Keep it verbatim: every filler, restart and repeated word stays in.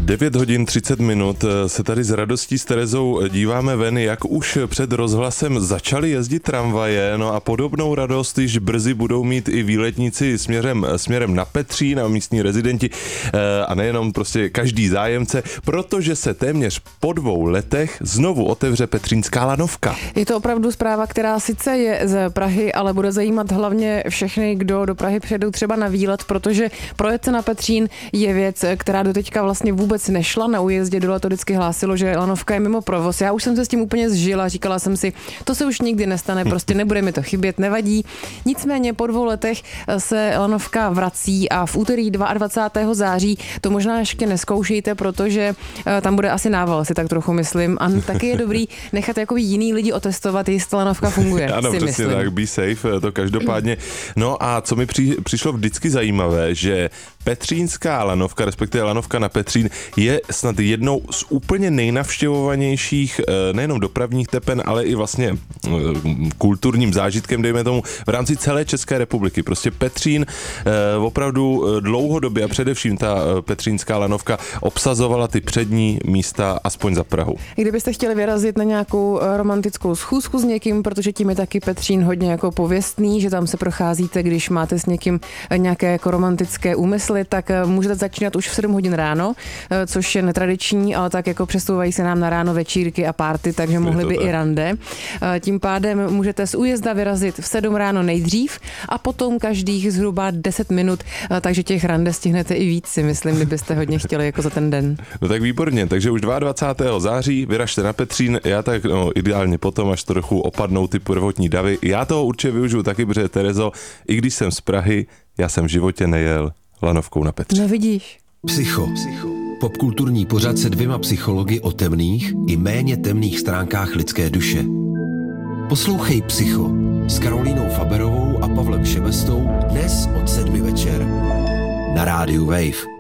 devět hodin třicet minut se tady s radostí s Terezou díváme ven, jak už před rozhlasem začaly jezdit tramvaje, no a podobnou radost již brzy budou mít i výletníci směrem, směrem na Petřín a místní rezidenti a nejenom prostě každý zájemce, protože se téměř po dvou letech znovu otevře Petřínská lanovka. Je to opravdu zpráva, která sice je z Prahy, ale bude zajímat hlavně všechny, kdo do Prahy přijedou třeba na výlet, protože projet se na Petřín je věc, která doteďka vlastně vůbec nešla. Na újezdě dole to vždycky hlásilo, že lanovka je mimo provoz. Já už jsem se s tím úplně zžila, říkala jsem si, to se už nikdy nestane, prostě nebude mi to chybět, nevadí. Nicméně po dvou letech se lanovka vrací a v úterý dvacátého druhého září to možná ještě neskoušejte, protože tam bude asi nával, si tak trochu myslím. A taky je dobrý nechat jako jiný lidi otestovat, jestli lanovka funguje. Ano, si přesně myslím. tak, be safe, to každopádně. No a co mi při, přišlo vždycky zajímavé, že Petřínská lanovka, respektive lanovka na Petřín, je snad jednou z úplně nejnavštěvovanějších nejenom dopravních tepen, ale i vlastně kulturním zážitkem, dejme tomu, v rámci celé České republiky. Prostě Petřín opravdu dlouhodobě a především ta Petřínská lanovka obsazovala ty přední místa aspoň za Prahu. Kdybyste chtěli vyrazit na nějakou romantickou schůzku s někým, protože tím je taky Petřín hodně jako pověstný, že tam se procházíte, když máte s někým nějaké jako romantické úmysly, tak můžete začínat už v sedm hodin ráno, což je netradiční, ale tak jako přesouvají se nám na ráno večírky a párty, takže mohly by tak i rande. Tím pádem můžete z újezda vyrazit v sedm ráno nejdřív a potom každých zhruba deset minut, takže těch rande stihnete i víc, si myslím, kdybyste hodně chtěli jako za ten den. No tak výborně, takže už dvacátého druhého září vyražte na Petřín, já tak no, ideálně potom, až trochu opadnou ty prvotní davy. Já toho určitě využiju taky, protože Terezo, i když jsem z Prahy, já jsem v životě nejel lanovkou na Petřín. No vidíš. Psycho. Popkulturní pořad se dvěma psychologi o temných i méně temných stránkách lidské duše. Poslouchej Psycho s Karolínou Faberovou a Pavlem Šebestou dnes od sedmi večer na rádiu Wave.